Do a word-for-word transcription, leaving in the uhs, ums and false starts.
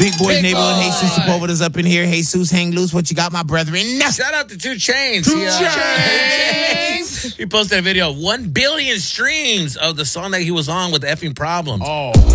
Big boy Big neighborhood boy. Jesus Sepulveda's up in here. Jesus, hang loose. What you got, my brethren? Shout out to Two Chains. Two He, uh, Chainz. He posted a video of one billion streams of the song that he was on with Effing Problems. Oh.